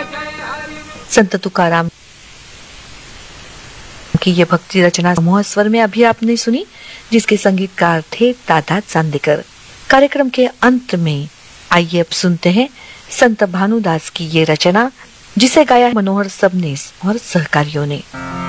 संत तुकाराम की ये भक्ति रचना समूह स्वर में अभी आपने सुनी, जिसके संगीतकार थे दादा चांदेकर। कार्यक्रम के अंत में आइए अब सुनते हैं संत भानुदास की ये रचना, जिसे गाया मनोहर सबनीस और सहकारियों ने।